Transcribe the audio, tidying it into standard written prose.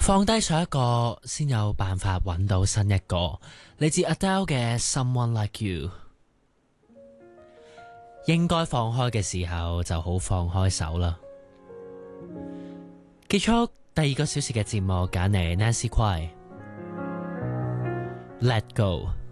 放低上一個，先有辦法揾到新一個。嚟自 Adele 嘅 Someone Like You。應該放開嘅時候，就好放開手啦。結束第2個小時嘅節目，揀嚟 Nancy Kwai Let Go。